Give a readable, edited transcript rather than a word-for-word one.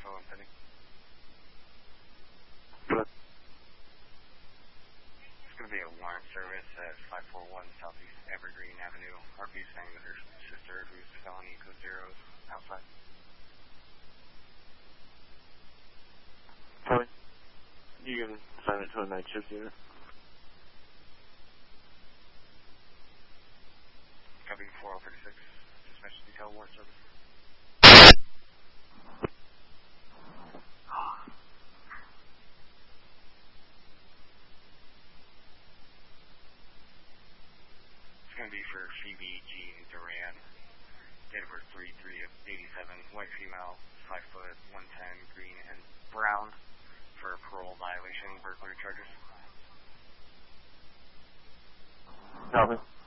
info and pending. What? It's going to be a warrant service at 541 Southeast Evergreen Avenue. RP saying that her sister, who's felony code zeros, outside. Probably. You can assign it to a night shift unit. Copy 4036. Suspension detail warrant service. It's going to be for Phoebe Jean Duran. Date of birth 3/3/87. White female, 5 foot, 110, green and brown. For parole violation, burglary charges. Copy.